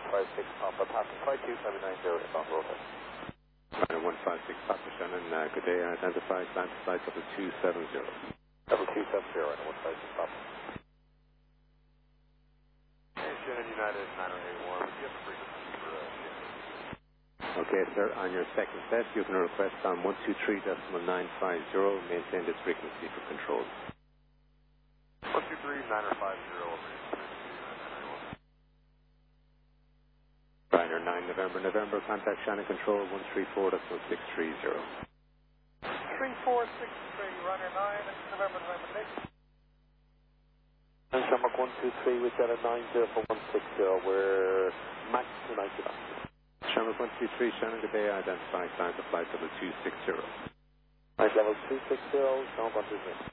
156 Papa, passing 5270 inbound Rotor. Ryder 156 Papa Shannon, good day, identify climb to flight level 270. Level 270, Ryder 156 Papa. Hey, Shannon United 981, would you have a frequency for Shannon? Okay, sir, on your second set, you can request on 123.950, maintain this frequency for control. 123.950, Ryder 9 November, contact Shannon Control 134.1630. 3463, Ryder 9 November, next. And Shamrock 123 with Delta 90 for 160, we're max to 90 knots. Shamrock 123, Shannon, good day, identify climb to flight level 260. Nice level 260, Shamrock 123.